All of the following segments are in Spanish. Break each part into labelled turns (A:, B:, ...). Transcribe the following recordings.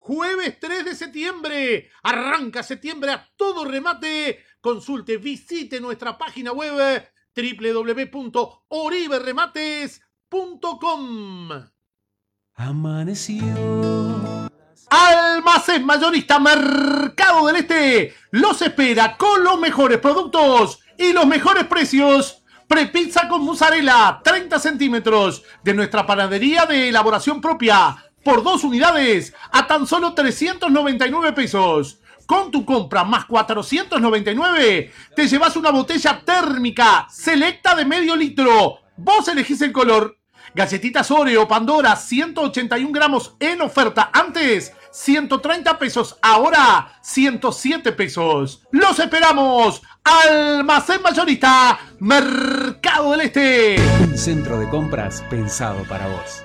A: jueves 3 de septiembre. Arranca septiembre a todo remate. Consulte, visite nuestra página web www.oriberremates.com.
B: Amaneció.
A: Almacén Mayorista Mercado del Este los espera con los mejores productos y los mejores precios. Prepizza con mozzarella, 30 centímetros, de nuestra panadería de elaboración propia, por 2 unidades, a tan solo 399 pesos. Con tu compra más 499, te llevas una botella térmica selecta de medio litro. Vos elegís el color. Galletitas Oreo, Pandora, 181 gramos en oferta. Antes, 130 pesos. Ahora, 107 pesos. ¡Los esperamos! Almacén Mayorista, Mercado del Este.
B: Un centro de compras pensado para vos.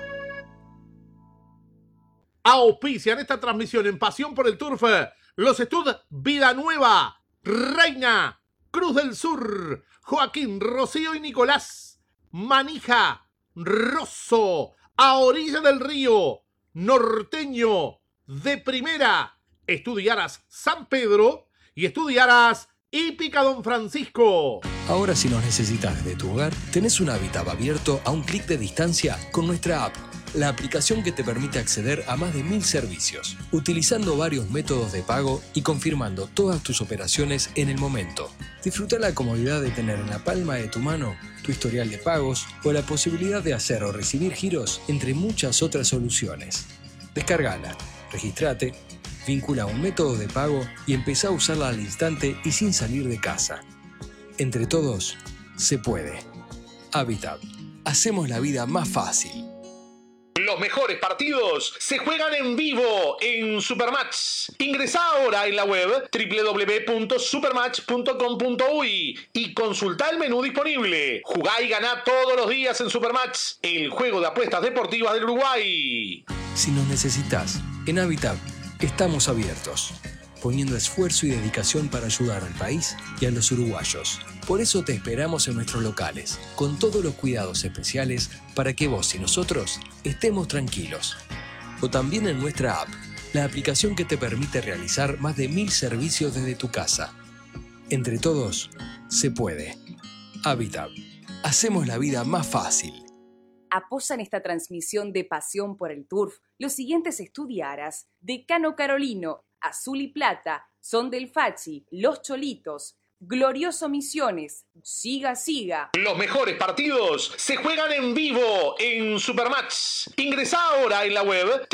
A: Auspician esta transmisión en Pasión por el Turf los Stud Vida Nueva, Reina, Cruz del Sur, Joaquín, Rocío y Nicolás, Manija, Rosso, A Orilla del Río, Norteño, De Primera, Estudiaras San Pedro y Estudiaras Hípica Don Francisco.
C: Ahora, si nos necesitas desde tu hogar, tenés un Habitat abierto a un clic de distancia con nuestra app, la aplicación que te permite acceder a más de 1000 servicios, utilizando varios métodos de pago y confirmando todas tus operaciones en el momento. Disfruta la comodidad de tener en la palma de tu mano tu historial de pagos o la posibilidad de hacer o recibir giros, entre muchas otras soluciones. Descárgala, registrate, vincula un método de pago y empezá a usarla al instante y sin salir de casa. Entre todos, se puede. Habitat. Hacemos la vida más fácil.
A: Los mejores partidos se juegan en vivo en Supermatch. Ingresá ahora en la web www.supermatch.com.uy y consultá el menú disponible. Jugá y ganá todos los días en Supermatch, el juego de apuestas deportivas del Uruguay.
C: Si nos necesitas, en Habitat estamos abiertos, poniendo esfuerzo y dedicación para ayudar al país y a los uruguayos. Por eso te esperamos en nuestros locales, con todos los cuidados especiales para que vos y nosotros estemos tranquilos. O también en nuestra app, la aplicación que te permite realizar más de 1000 servicios desde tu casa. Entre todos, se puede. Habitat. Hacemos la vida más fácil.
D: Apoyan esta transmisión de Pasión por el Turf los siguientes Estudiaras: Decano Carolino, Azul y Plata, Son del Fachi, Los Cholitos, Glorioso Misiones, Siga Siga.
A: Los mejores partidos se juegan en vivo en Supermatch. Ingresá ahora en la web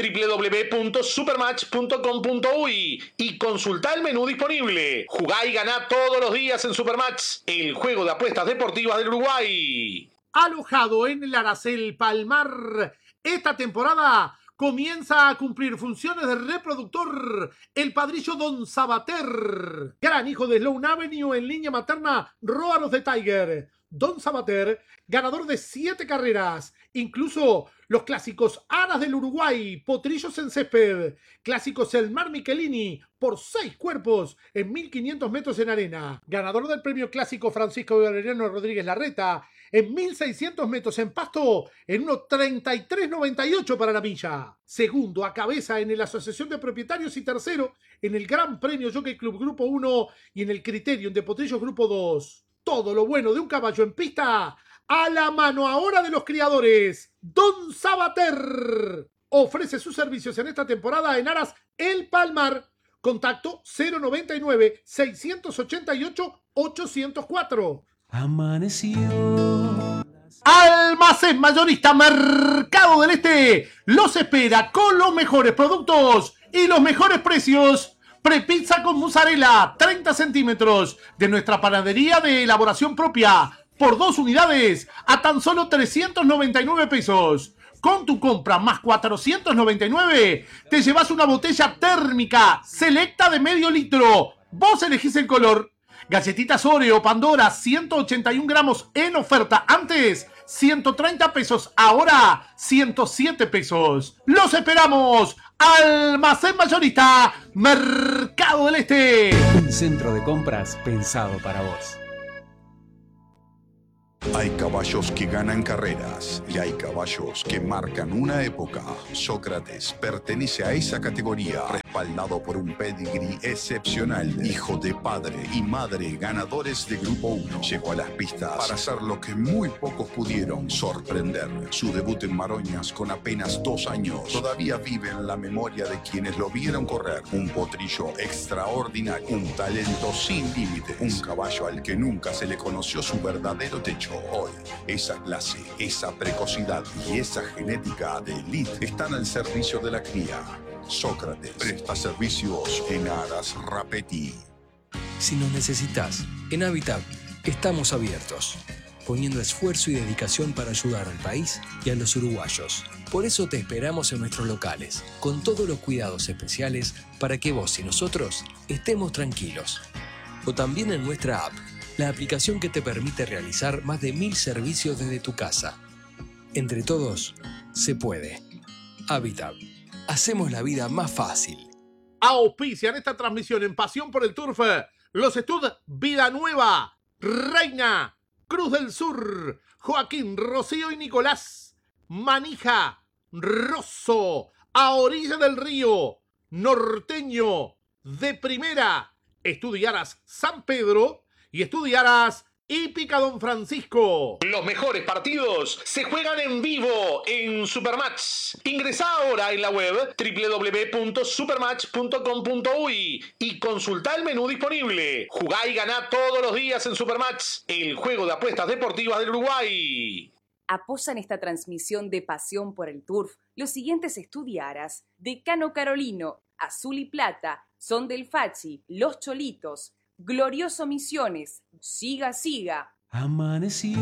A: www.supermatch.com.uy y consultá el menú disponible. Jugá y ganá todos los días en Supermatch, el juego de apuestas deportivas del Uruguay. Alojado en el Aracel Palmar, esta temporada comienza a cumplir funciones de reproductor el padrillo Don Sabater, gran hijo de Sloan Avenue en línea materna Róanos de Tiger. Don Sabater, ganador de 7 carreras, incluso los clásicos Aras del Uruguay, Potrillos en Césped, clásicos El Mar Michelini, por 6 cuerpos en 1500 metros en arena, ganador del premio clásico Francisco Valeriano Rodríguez Larreta, en 1600 metros en pasto, en 1:33.98 para la milla. Segundo a cabeza en la Asociación de Propietarios y tercero en el Gran Premio Jockey Club Grupo 1 y en el Criterium de Potrillos Grupo 2. Todo lo bueno de un caballo en pista, a la mano ahora de los criadores. Don Sabater ofrece sus servicios en esta temporada en Aras El Palmar. Contacto 099-688-804.
B: Amaneció.
A: Almacén Mayorista Mercado del Este los espera con los mejores productos y los mejores precios. Prepizza con mozzarella, 30 centímetros, de nuestra panadería de elaboración propia, por 2 unidades, a tan solo 399 pesos. Con tu compra más 499, te llevas una botella térmica selecta de medio litro. Vos elegís el color. Galletitas Oreo, Pandora, 181 gramos en oferta. Antes, 130 pesos. Ahora, 107 pesos. ¡Los esperamos! Almacén Mayorista, Mercado del Este.
B: Un centro de compras pensado para vos.
E: Hay caballos que ganan carreras y hay caballos que marcan una época. Sócrates pertenece a esa categoría. respaldado por un pedigree excepcional. Hijo de padre y madre ganadores de Grupo 1. Llegó a las pistas para hacer lo que muy pocos pudieron, sorprender. Su debut en Maroñas con apenas 2 años todavía vive en la memoria de quienes lo vieron correr. Un potrillo extraordinario, un talento sin límites, un caballo al que nunca se le conoció su verdadero techo. Hoy, esa clase, esa precocidad y esa genética de elite están al servicio de la cría. Sócrates presta servicios en Aras Rapeti.
C: Si nos necesitas, en Habitat estamos abiertos, poniendo esfuerzo y dedicación para ayudar al país y a los uruguayos. Por eso te esperamos en nuestros locales, con todos los cuidados especiales para que vos y nosotros estemos tranquilos. O también en nuestra app, la aplicación que te permite realizar más de 1000 servicios desde tu casa. Entre todos, se puede. Habitat. Hacemos la vida más fácil.
A: Auspician esta transmisión en Pasión por el Turf los Estud Vida Nueva, Reina, Cruz del Sur, Joaquín, Rocío y Nicolás, Manija, Rosso, A Orilla del Río, Norteño, De Primera, Estudiaras San Pedro y Estudiaras Hípica Don Francisco. Los mejores partidos se juegan en vivo en Supermatch. Ingresá ahora en la web www.supermatch.com.uy y consultá el menú disponible. Jugá y ganá todos los días en Supermatch, el juego de apuestas deportivas del Uruguay.
D: Apoyan esta transmisión de Pasión por el Turf los siguientes estudiaras: Decano Carolino, Azul y Plata, Son del Fachi, Los Cholitos, Glorioso Misiones, Siga Siga.
B: Amaneció.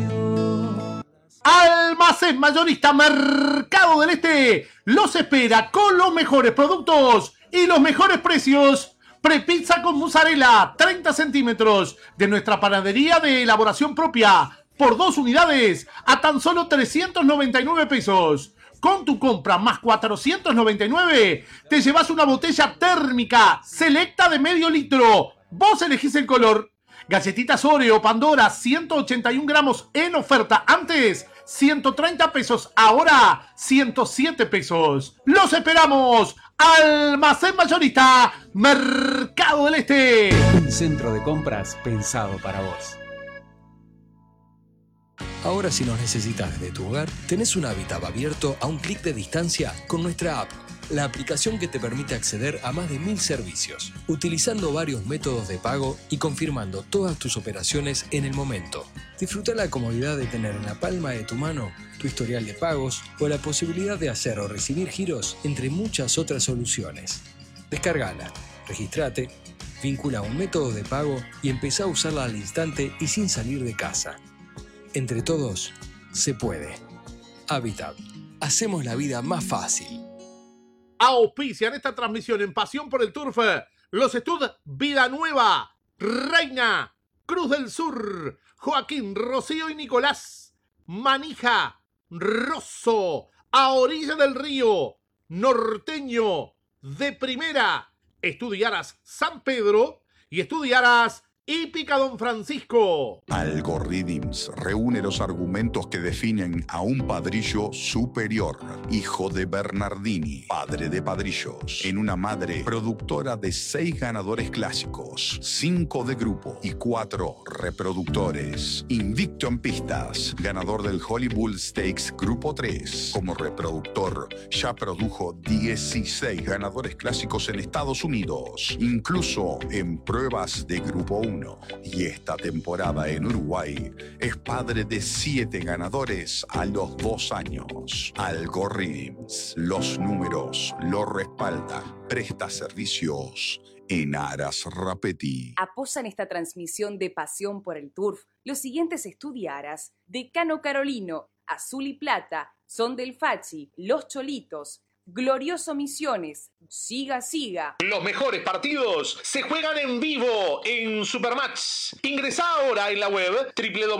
A: Almacén Mayorista Mercado del Este los espera con los mejores productos y los mejores precios. Prepizza con mozzarella, 30 centímetros, de nuestra panadería de elaboración propia, por 2 unidades, a tan solo 399 pesos. Con tu compra más 499, te llevas una botella térmica selecta de medio litro. Vos elegís el color. Galletitas Oreo Pandora, 181 gramos en oferta. Antes, 130 pesos. Ahora, 107 pesos. ¡Los esperamos! Almacén Mayorista Mercado del Este.
B: Un centro de compras pensado para vos.
C: Ahora, si nos necesitas desde tu hogar, tenés un Habitat abierto a un clic de distancia con nuestra app, la aplicación que te permite acceder a más de 1000 servicios, utilizando varios métodos de pago y confirmando todas tus operaciones en el momento. Disfruta la comodidad de tener en la palma de tu mano tu historial de pagos o la posibilidad de hacer o recibir giros, entre muchas otras soluciones. Descárgala, registrate, vincula un método de pago y empezá a usarla al instante y sin salir de casa. Entre todos, se puede. Habitat. Hacemos la vida más fácil.
A: Auspician esta transmisión en Pasión por el Turf los Estud Vida Nueva, Reina, Cruz del Sur, Joaquín, Rocío y Nicolás, Manija, Rosso, A Orilla del Río, Norteño, De Primera, Estudiaras San Pedro y Estudiaras Hípica Don Francisco.
E: Algorithms reúne los argumentos que definen a un padrillo superior, hijo de Bernardini, padre de padrillos, en una madre productora de 6 ganadores clásicos, 5 de grupo y 4 reproductores. Invicto en pistas, ganador del Hollywood Stakes Grupo 3. Como reproductor, ya produjo 16 ganadores clásicos en Estados Unidos, incluso en pruebas de Grupo 1. Y esta temporada en Uruguay es padre de 7 ganadores a los 2 años. Algorithms, los números lo respaldan. Presta servicios en Aras Rapeti.
D: Apoyan esta transmisión de Pasión por el Turf los siguientes estudiaras: Decano Carolino, Azul y Plata, Son del Fachi, Los Cholitos, Glorioso Misiones, Siga Siga.
A: Los mejores partidos se juegan en vivo en Supermatch. Ingresá ahora en la web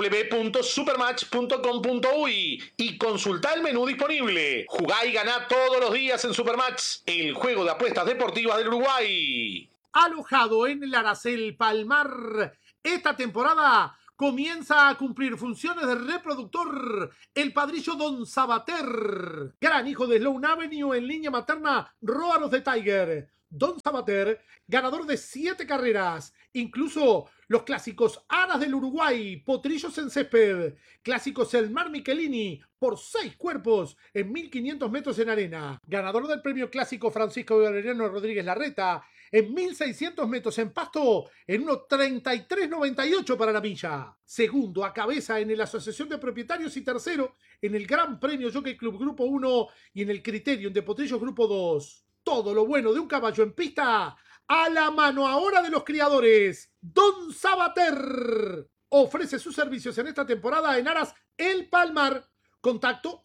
A: www.supermatch.com.uy y consultá el menú disponible. Jugá y ganá todos los días en Supermatch, el juego de apuestas deportivas del Uruguay. Alojado en el Aracel Palmar, esta temporada comienza a cumplir funciones de reproductor el padrillo Don Sabater, gran hijo de Sloan Avenue en línea materna Roar of the Tiger. Don Sabater, ganador de 7 carreras, incluso los clásicos Aras del Uruguay, Potrillos en Césped, clásicos El Mar Michelini, por 6 cuerpos en 1500 metros en arena, ganador del premio clásico Francisco Valeriano Rodríguez Larreta, en 1600 metros en pasto, en 1:33.98 para la milla. Segundo a cabeza en la Asociación de Propietarios y tercero en el Gran Premio Jockey Club Grupo 1 y en el Criterium de Potrillos Grupo 2. Todo lo bueno de un caballo en pista, a la mano ahora de los criadores. Don Sabater ofrece sus servicios en esta temporada en Aras El Palmar. Contacto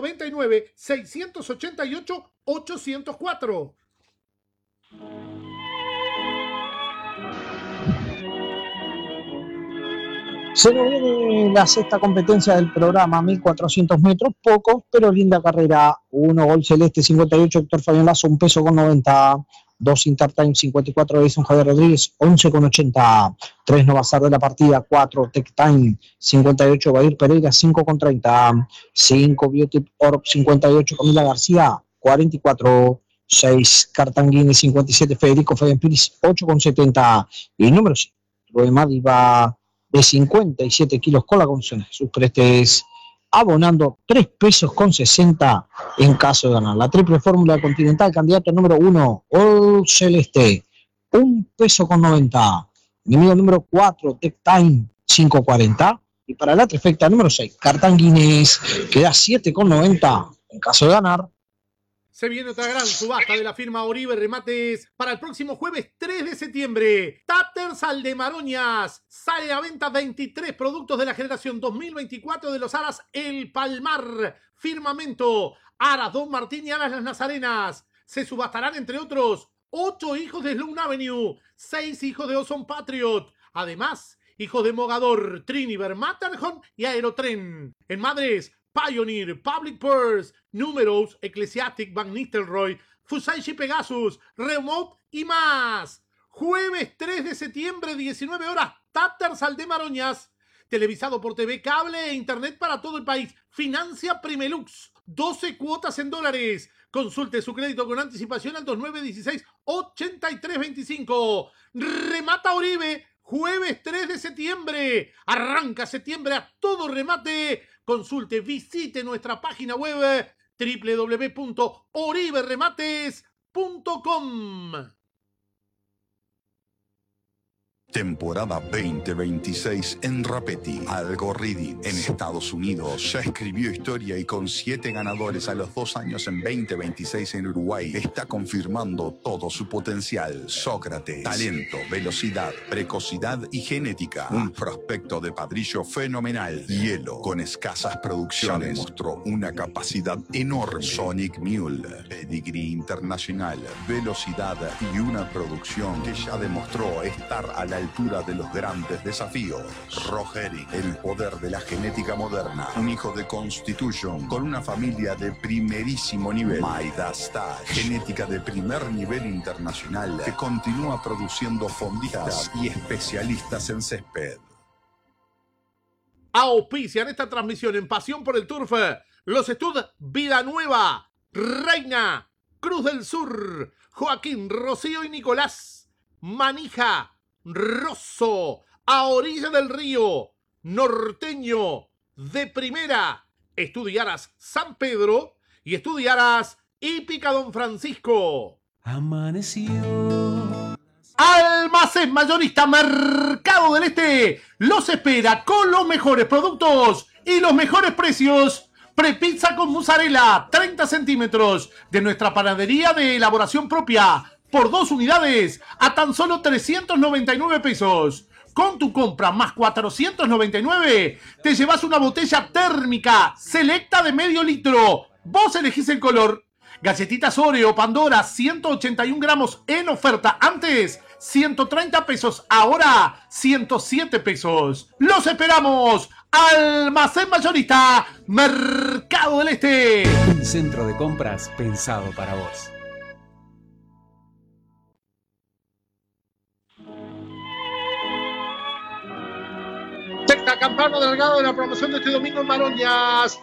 A: 099-688-804.
F: Se nos viene la sexta competencia del programa, 1400 metros, poco, pero linda carrera. 1 Gol Celeste 58, Héctor Fabián Lazo, 1 peso con 90. 2 Intertime 54, Edison Javier Rodríguez, 11 con 80. 3 Novazar de la partida, 4 Tech Time 58, Badir Pereira, 5 con 30. 5 Biotip Orb 58, Camila García, 44. 6 Cartanguini 57, Federico Fabián Piris, 8 con 70. Y el número 5, Roemadi va de 57 kilos con la condición de sus prestes, abonando 3 pesos con 60 en caso de ganar. La triple fórmula continental, candidato número 1, All Celeste, 1 peso con 90. Enemigo número 4, Tech Time, 5.40. Y para la trifecta número 6, Cartanguines, queda 7 con 90 en caso de ganar.
A: Se viene otra gran subasta de la firma Oribe Remates para el próximo jueves 3 de septiembre. Taters Aldemaronias. Sale a venta 23 productos de la generación 2024 de los Aras El Palmar. Firmamento. Aras Don Martín y Aras Las Nazarenas. Se subastarán, entre otros, 8 hijos de Sloan Avenue, 6 hijos de Ozone Patriot. Además, hijos de Mogador, Triniver, Matterhorn y Aerotren. En Madres, Pioneer, Public Purse, Números, Ecclesiastic, Van Nistelrooy, Fusaichi Pegasus, Remote y más. Jueves 3 de septiembre, 19 horas, Taters Aldemaronias. Televisado por TV, cable e internet para todo el país. Financia Primelux. 12 cuotas en dólares. Consulte su crédito con anticipación al 2916-8325. Remata Oribe. Jueves 3 de septiembre. Arranca septiembre a todo remate. Consulte, visite nuestra página web www.oriberemates.com.
E: Temporada 2026 en Rapetti. Algo Reading en Estados Unidos ya escribió historia y con 7 ganadores a los 2 años en 2026 en Uruguay está confirmando todo su potencial. Sócrates, talento, velocidad, precocidad y genética. Un prospecto de padrillo fenomenal. Hielo, con escasas producciones, mostró una capacidad enorme. Sonic Mule, pedigree internacional, velocidad y una producción que ya demostró estar a la altura de los grandes desafíos. Rogeri, el poder de la genética moderna. Un hijo de Constitution con una familia de primerísimo nivel. Maidastar, genética de primer nivel internacional que continúa produciendo fondistas y especialistas en césped.
A: Auspician esta transmisión en Pasión por el Turf los Stud Vida Nueva, Reina, Cruz del Sur, Joaquín, Rocío y Nicolás, Manija, Rosso, A Orilla del Río, Norteño, De Primera, Estudiaras San Pedro y Estudiaras Hípica Don Francisco.
B: Amaneció.
A: Almacén Mayorista Mercado del Este los espera con los mejores productos y los mejores precios. Prepizza con mozzarella, 30 centímetros, de nuestra panadería de elaboración propia, por 2 unidades, a tan solo 399 pesos. Con tu compra más 499, te llevas una botella térmica selecta de medio litro. Vos elegís el color. Galletitas Oreo, Pandora, 181 gramos en oferta. Antes, 130 pesos. Ahora, 107 pesos. ¡Los esperamos! Almacén Mayorista, Mercado del Este.
B: Un centro de compras pensado para vos.
A: Sexta campana delgado de la promoción de este domingo en Maroñas.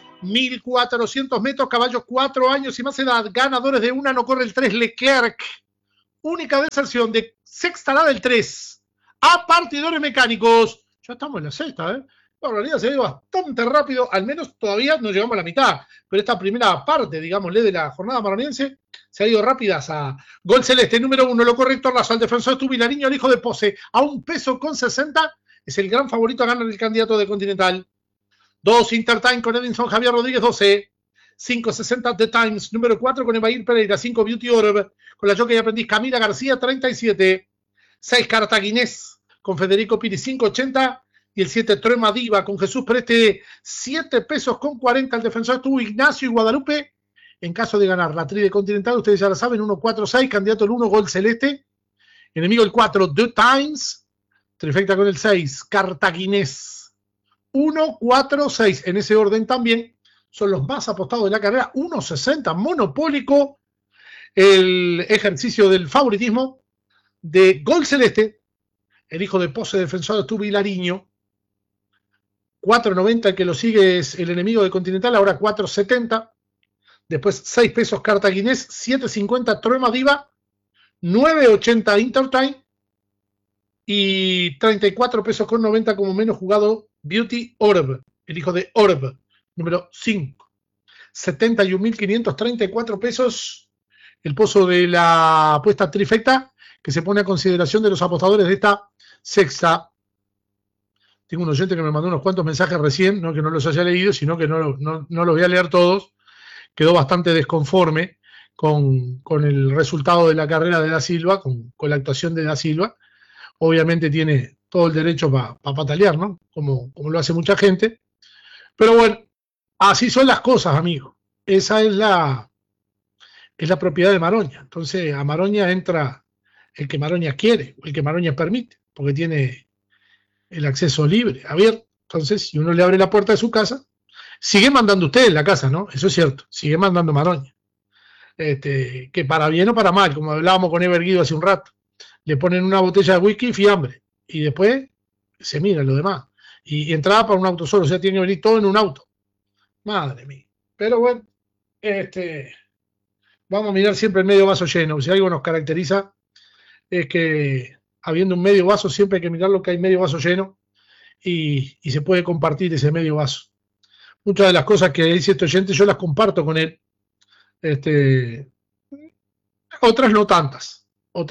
A: 1400 metros, caballos 4 años y más edad. Ganadores de una, no corre el 3 Leclerc. única deserción de sexta la del 3 a partidores mecánicos. Ya estamos en la sexta, ¿eh? En realidad se ve bastante rápido, al menos todavía no llegamos a la mitad, pero esta primera parte, digámosle, de la jornada maroniense se ha ido rápidas a gol celeste. Número 1, lo correcto, raso al defensor Vilariño, el hijo de Pose, a $1.60, es el gran favorito a ganar el candidato de Continental. 2, Intertime con Edinson Javier Rodríguez, 12. 5.60 The Times, número 4 con Evair Pereira, 5 Beauty Orb, con la Jockey Aprendiz Camila García, 37. 6 Cartaginés con Federico Piri, 5.80. Y el 7 Truema Diva con Jesús Preste, $7.40. El defensor estuvo Ignacio y Guadalupe. En caso de ganar la tri de Continental, ustedes ya la saben, 1-4-6, candidato el 1, gol celeste. Enemigo el 4, The Times. Trifecta con el 6, Cartaginés. 1-4-6, en ese orden también. Son los más apostados de la carrera, 1.60, monopólico. El ejercicio del favoritismo de gol celeste. El hijo de Pose, defensor de Vilariño. 4.90, el que lo sigue es el enemigo de Continental, ahora 4.70. Después $6 Cartaginés, 7.50 Truema Diva, 9.80 Intertime y $34.90 como menos jugado Beauty Orb, el hijo de Orb, número 5. 71.534 pesos el pozo de la apuesta trifecta que se pone a consideración de los apostadores de esta sexta. Tengo un oyente que me mandó unos cuantos mensajes recién, no que no los haya leído, sino que no los voy a leer todos. Quedó bastante desconforme con el resultado de la carrera de Da Silva, con la actuación de Da Silva. Obviamente tiene todo el derecho para patalear, ¿no? Como lo hace mucha gente. Pero bueno, así son las cosas, amigo. Esa es la propiedad de Maroña. Entonces a Maroña entra el que Maroña quiere, el que Maroña permite, porque tiene el acceso libre, abierto. Entonces, si uno le abre la puerta de su casa, sigue mandando usted en la casa, ¿no? Eso es cierto, sigue mandando Maroña. Que para bien o para mal, como hablábamos con Ever Guido hace un rato, le ponen una botella de whisky y fiambre, y después se mira lo demás. Y entrada para un auto solo, o sea, tiene que venir todo en un auto. Madre mía. Pero bueno, vamos a mirar siempre el medio vaso lleno. Si algo nos caracteriza es que habiendo un medio vaso, siempre hay que mirar lo que hay medio vaso lleno y se puede compartir ese medio vaso. Muchas de las cosas que dice este oyente yo las comparto con él. Otras no tantas.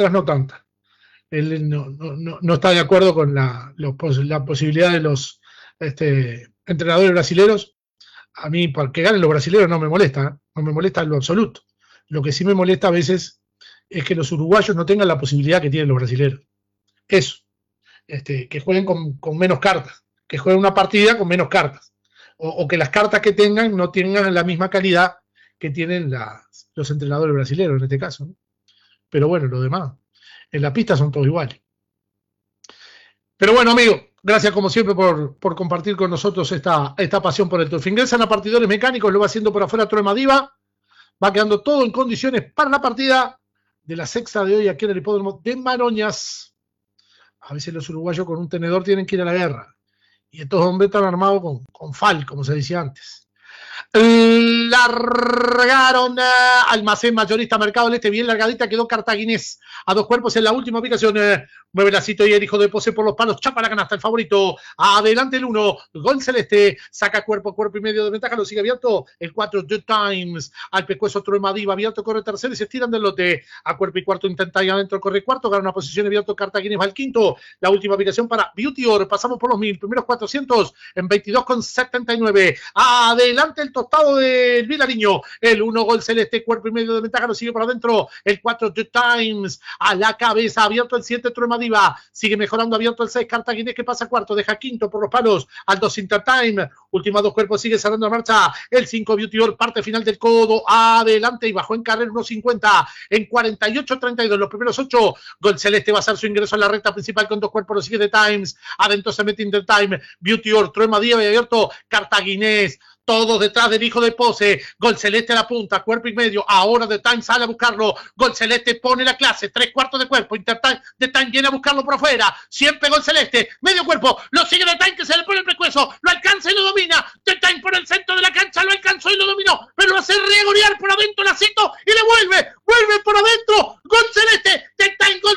A: Él no está de acuerdo con la posibilidad de los entrenadores brasileños. A mí, para que ganen los brasileños no me molesta, ¿eh? No me molesta en lo absoluto. Lo que sí me molesta a veces es que los uruguayos no tengan la posibilidad que tienen los brasileños. Eso. Que jueguen con menos cartas. Que jueguen una partida con menos cartas. O que las cartas que tengan no tengan la misma calidad que tienen los entrenadores brasileños en este caso, ¿no? Pero bueno, lo demás, en la pista son todos iguales. Pero bueno, amigo, gracias como siempre por compartir con nosotros esta pasión por el turf. Ingresan a partidores mecánicos, lo va haciendo por afuera Truema Diva. Va quedando todo en condiciones para la partida de la sexta de hoy aquí en el hipódromo de Maroñas. A veces los uruguayos con un tenedor tienen que ir a la guerra. Y estos hombres están armados con fal, como se decía antes. Largaron Almacén Mayorista Mercado del Este, bien largadita, quedó Cartaginés a dos cuerpos en la última ubicación. Mueve Lacito y el hijo de Pose por los palos, chapa la canasta, el favorito, adelante el 1, gol celeste, saca cuerpo y medio de ventaja, lo sigue abierto, el 4, The Times, al pescuezo Truema Diva, abierto, corre tercero y se estiran del lote, a cuerpo y cuarto intenta y adentro, corre cuarto, gana una posición, abierto Cartaginés, va al quinto, la última ubicación para Beauty Orb, pasamos por los 1000, primeros 400 en 22,79, adelante el tostado del Vilariño, el 1, gol celeste, cuerpo y medio de ventaja, lo sigue por adentro, el 4, The Times, a la cabeza, abierto el 7, Truema Diva, sigue mejorando, abierto el 6, Cartaginés que pasa cuarto, deja quinto por los palos, al 2 Intertime, últimos dos cuerpos, sigue cerrando la marcha, el 5 Beauty Orb, parte final del codo, adelante y bajó en carrera 1.50, en 48.32, los primeros 8, gol celeste va a hacer su ingreso en la recta principal con dos cuerpos, lo sigue The Times, adentro se mete Intertime, Beauty Orb, Truema Diva y abierto Cartaginés, todos detrás del hijo de Pose. Gol celeste a la punta, cuerpo y medio. Ahora The Time sale a buscarlo. Gol celeste pone la clase, 3/4 de cuerpo. Intertime, The Time viene a buscarlo por afuera. Siempre Gol celeste, medio cuerpo. Lo sigue The Time, que se le pone el pescuezo. Lo alcanza y lo domina. The Time por el centro de la cancha, lo alcanzó y lo dominó. Pero lo hace regolear por adentro Lacito y le vuelve por adentro. Gol celeste, The Time, gol